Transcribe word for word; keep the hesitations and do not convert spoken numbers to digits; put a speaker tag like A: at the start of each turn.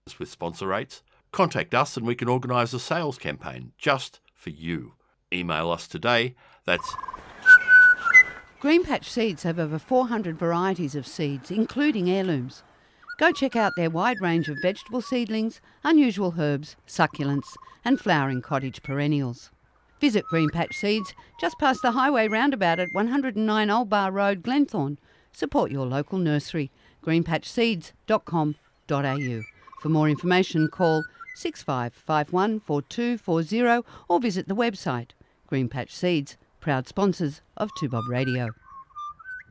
A: with sponsor rates, contact us and we can organise a sales campaign just for you. Email us today. That's
B: Greenpatch Seeds have over four hundred varieties of seeds, including heirlooms. Go check out their wide range of vegetable seedlings, unusual herbs, succulents and flowering cottage perennials. Visit Greenpatch Seeds just past the highway roundabout at one oh nine Old Bar Road, Glenthorne. Support your local nursery, greenpatch seeds dot com dot a u. For more information, call six five five one four two four zero or visit the website. Greenpatch Seeds, proud sponsors of two Bob Radio.